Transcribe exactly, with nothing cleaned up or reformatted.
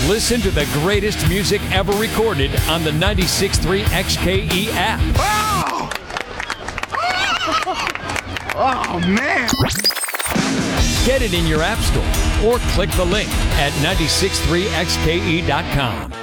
Listen to the greatest music ever recorded on the ninety-six point three X K E app. Wow! Oh, man! Get it in your app store or click the link at nine six three X K E dot com.